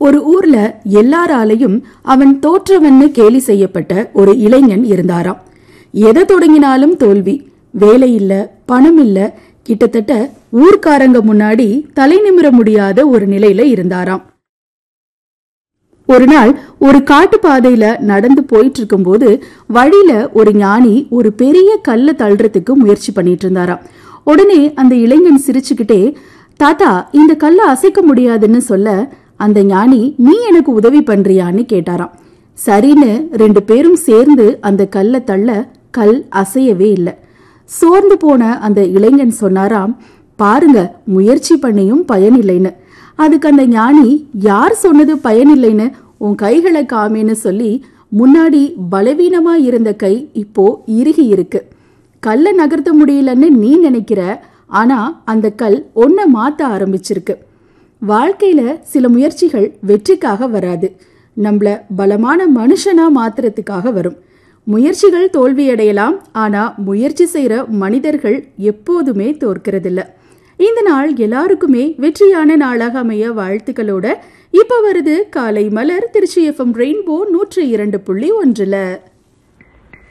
ஒரு ஊர்ல எல்லாராலையும் அவன் தோற்றவன்னு கேலி செய்யப்பட்ட ஒரு இளைஞன் இருந்தாராம். எதை தொடங்கினாலும் தோல்வி. வேலை இல்ல, பணம் இல்ல, கிட்டத்தட்ட ஊர்க்காரங்க முன்னாடி தலை நிமிர முடியாத ஒரு நிலையில இருந்தாராம். ஒரு நாள் ஒரு காட்டு பாதையில நடந்து போயிட்டு இருக்கும் போது வழியில ஒரு ஞானி ஒரு பெரிய கல்ல தள்ளுறதுக்கு முயற்சி பண்ணிட்டு இருந்தாராம். உடனே அந்த இளைஞன் சிரிச்சுக்கிட்டே, தாத்தா, இந்த கல்ல அசைக்க முடியாதுன்னு சொல்ல, அந்த ஞானி, நீ எனக்கு உதவி பண்றியான்னு கேட்டாராம். சரின்னு 2 பேரும் சேர்ந்து அந்த கல்ல தள்ள கல் அசையவே இல்லை. சோர்ந்து போன அந்த இளைஞன் சொன்னாராம், பாருங்க, முயற்சி பண்ணியும் பயனில்லைன்னு. அதுக்கு அந்த ஞானி, யார் சொன்னது பயனில்லைன்னு? உன் கைகளை காமின்னு சொல்லி முன்னாடி பலவீனமா இருந்த கை இப்போ இறுகி இருக்கு. கல்லை நகர்த்த முடியலன்னு நீ நினைக்கிற, ஆனா அந்த கல் ஒன்ன மாத்த ஆரம்பிச்சிருக்கு. வாழ்க்கையில சில முயற்சிகள் வெற்றிக்காக வராது, நம்மள பலமான மனுஷனா மாத்துறதுக்காக வரும். முயற்சிகள் தோல்வியடையலாம், ஆனா முயற்சி செய்யற மனிதர்கள் எப்போதுமே தோற்கிறதில்ல. இந்த நாள் எல்லாருக்குமே வெற்றியான நாளாக அமைய வாழ்த்துக்களோட இப்ப வருது காலை மலர், திருச்சி FM ரெயின்போ 102.1.